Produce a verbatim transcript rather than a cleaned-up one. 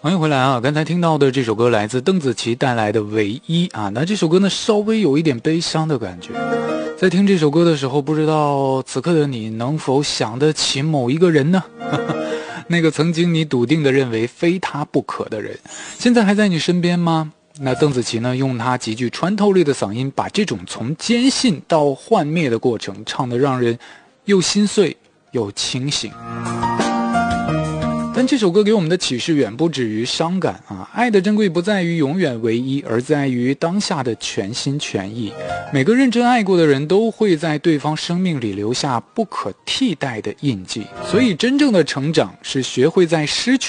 欢迎回来啊！刚才听到的这首歌来自邓紫棋带来的《唯一》啊，那这首歌呢稍微有一点悲伤的感觉。在听这首歌的时候，不知道此刻的你能否想得起某一个人呢？那个曾经你笃定的认为非他不可的人，现在还在你身边吗？那邓紫棋呢，用她极具穿透力的嗓音，把这种从坚信到幻灭的过程唱得让人又心碎又清醒。但这首歌给我们的启示远不止于伤感啊！爱的珍贵不在于永远唯一，而在于当下的全心全意。每个认真爱过的人都会在对方生命里留下不可替代的印记，所以真正的成长是学会在失去